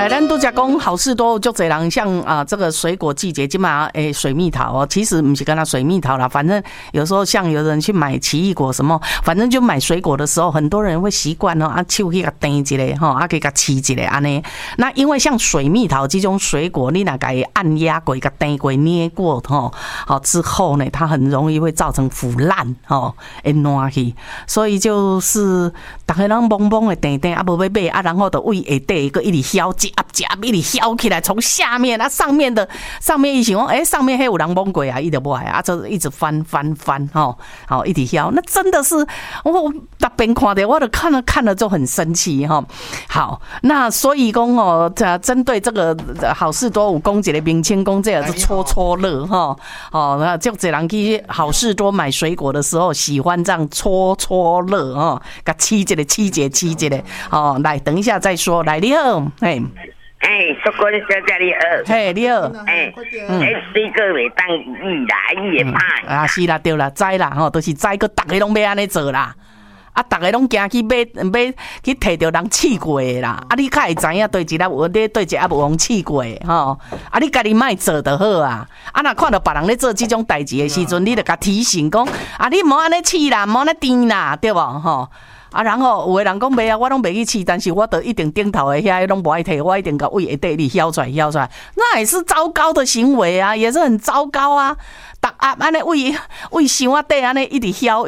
咱都讲讲好事多，就这人像这个水果季节，今嘛水蜜桃哦，其实不是跟它水蜜桃啦，反正有时候像有人去买奇异果什么，反正就买水果的时候，很多人会习惯哦手去给它蹬一下哈，可以给它切一下安尼。那因为像水蜜桃这种水果，你那个按压过、给它蹬过、捏过好之后呢，它很容易会造成腐烂会烂去，所以就是大家人懵懵的蹬蹬啊，无要买啊，然后就为下底个一直削一盒一直削起来，从下面上面一想说，上面还有人摸过啊，一直不来啊，就一直翻一直削，那真的是我那边看的，我都看了就很生气好，那所以讲针对这个好事多有讲一个名称，讲这个是戳戳乐那就这人去好事多买水果的时候，喜欢这样戳戳乐给切一个来，等一下再说，来你好， 不过你小姐你好， 你好， 水果袂当易啦，易会歹啊，是啦，对啦，知啦，都是知，个大家拢要安尼做啦。大家拢惊去买去摕到人试过的啦。你较会知影对一粒有咧，对一粒无用试过的你家己莫做就好啊。若看到别人咧做这种代志的时阵，你就甲提醒讲你莫安尼试啦，莫安尼甜啦，对无然后有的人讲袂啊，我拢袂去试，但是我都一定顶头的遐拢无爱摕，我一定甲胃下底里挑出来，那也是糟糕的行为啊，也是很糟糕啊。安尼胃箱啊底安尼一直挑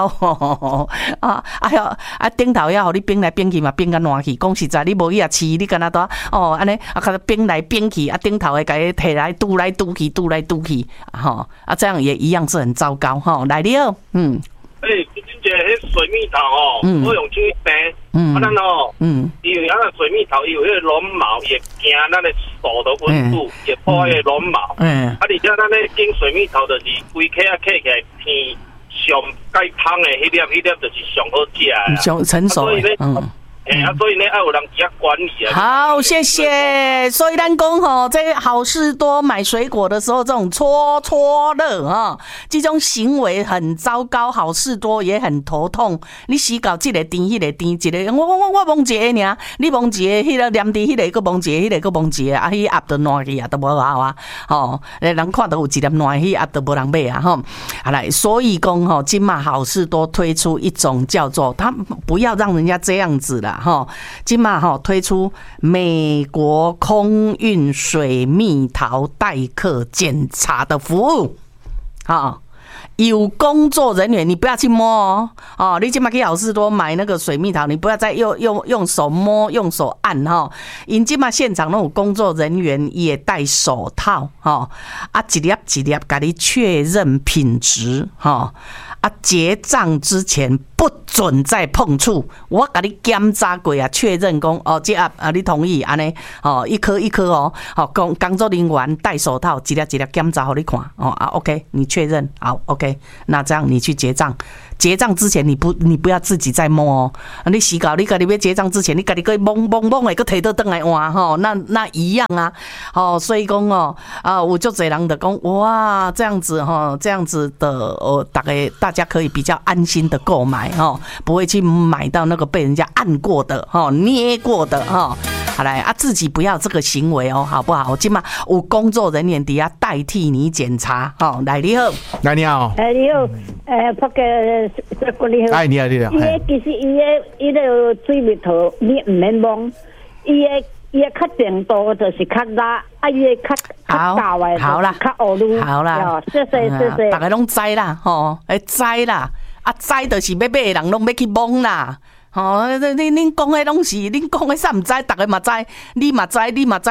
顶头要互你冰来冰去嘛，冰甲烂去。讲实在，你无去试，你敢若都安尼甲冰来冰去，顶头的甲伊摕来拄来拄去，这样也一样是很糟糕来你好， 这迄水蜜桃我用手冰，咱因为水蜜桃有迄个软毛，也惊咱的手的温度，也破坏软毛。而且咱咧经水蜜桃就是规颗啊，刻起来片上介香的迄粒就是上好食的， 上成熟的。 所以呢，要有人去管理啊。 好，谢谢。所以咱讲在好事多买水果的时候，这种戳戳乐这种行为很糟糕，好事多也很头痛。你死搞这个甜，迄个甜，一个我摸一个尔，你摸一个，迄个黏甜，迄个佫摸一个，迄个佫摸一个，迄盒都烂去啊，都无效啊。人看到有一粒烂，迄盒都无人买啊。好来，所以讲今嘛好事多推出一种叫做，他不要让人家这样子啦。今嘛推出美国空运水蜜桃代客检查的服务，有工作人员，你不要去摸你今嘛去好事多买那个水蜜桃，你不要再用手摸，用手按因今嘛现场那种工作人员也戴手套一粒一粒给你确认品质结账之前不准再碰触，我给你检查过确认讲这你同意安尼一颗一颗工作人员戴手套，一粒一粒检查给你看OK， 你确认好 OK， 那这样你去结账。结账之前你不要自己再摸你洗稿，你家己要结账之前，你家己个摸的，个摕倒转来换那一样啊所以讲有足侪人就讲哇，这样子的大家可以比较安心的购买不会去买到那个被人家按过的捏过的好来自己不要这个行为好不好？今嘛有工作人员底下代替你检查来你好， 来你好， 你好，不过你好， 你好， 其实伊个水蜜桃你唔免摸，伊个较程度就是较辣，伊个较厚的， 好啦， 较乌噜， 好啦， 谢谢， 大家拢知啦，知啦，知就是要买的人拢要去摸啦。恁讲的拢是，恁讲的啥唔知，大家嘛知，你嘛知，别人嘛知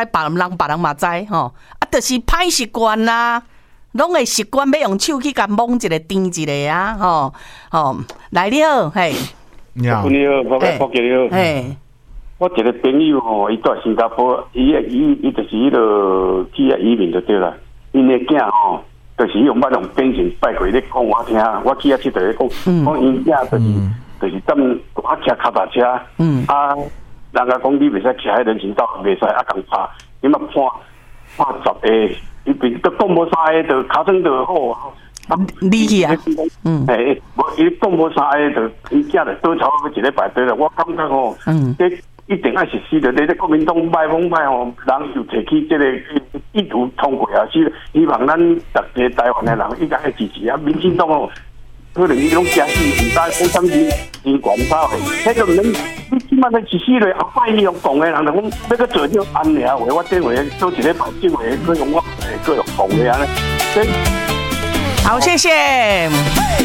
就是歹习惯啦，拢会习惯要用手去甲摸一个甜一个啊，来你好， 你好， 你好，福建你好，我一个朋友伊在新加坡，伊就是迄个去移民就对啦，因的囝就是用变成拜过咧讲我听，我去佚佗咧讲因囝就是踮骑脚踏车，人家讲你袂使骑喺人行道，袂使共拍，你嘛判10个，伊边都讲无啥个，就卡算就好。 你去啊？ 无伊讲无啥个，就伊囝就倒头要一个排队啦。我感觉这一定要实施的。你国民党歹吼，人就提起这个意图通过啊，希望咱大家台湾的人应该支持啊。民进党哦，可能伊拢假死，唔知讲啥物人管操的，迄个人你即摆咧实施咧，后摆伊用讲的人就讲要去做这安尼啊话，我顶回做一个保证话，各用我各用讲的安尼。 好，谢谢。